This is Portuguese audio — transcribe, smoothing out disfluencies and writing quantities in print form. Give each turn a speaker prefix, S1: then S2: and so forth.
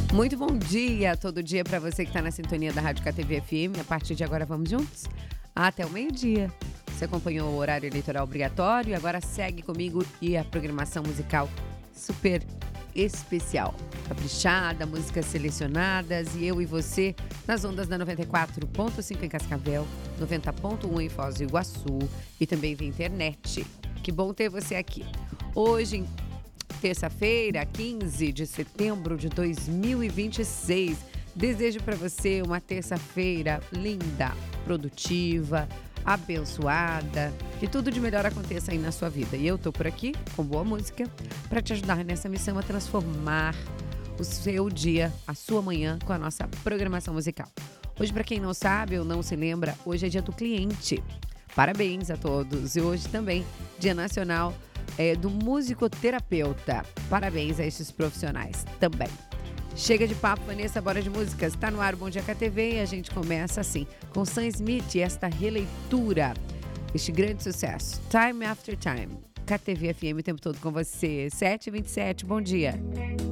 S1: Muito bom dia, todo dia para você que está na sintonia da Rádio KTV FM. A partir de agora vamos juntos até o meio-dia. Você acompanhou o horário eleitoral obrigatório e agora segue comigo e a programação musical super especial. Caprichada, músicas selecionadas e eu e você nas ondas da 94.5 em Cascavel, 90.1 em Foz do Iguaçu e também via internet. Que bom ter você aqui. Hoje, terça-feira, 15 de setembro de 2026. Desejo para você uma terça-feira linda, produtiva, abençoada, que tudo de melhor aconteça aí na sua vida. E eu tô por aqui com boa música para te ajudar nessa missão a transformar o seu dia, a sua manhã com a nossa programação musical. Hoje, para quem não sabe ou não se lembra, hoje é dia do cliente. Parabéns a todos. E hoje também, Dia Nacional do musicoterapeuta. Parabéns a esses profissionais também. Chega de papo, Vanessa, bora de músicas. Tá no ar o Bom Dia KTV e a gente começa assim, com Sam Smith e esta releitura, este grande sucesso, Time After Time. KTV FM o tempo todo com você. 7h27, bom dia.